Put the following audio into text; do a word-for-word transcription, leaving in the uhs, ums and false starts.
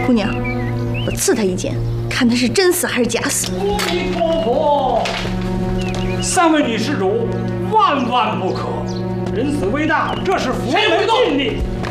姑娘，我刺他一剑，看他是真死还是假死。 阿弥陀佛，三位女施主万万不可，人死为大，这是佛门禁令。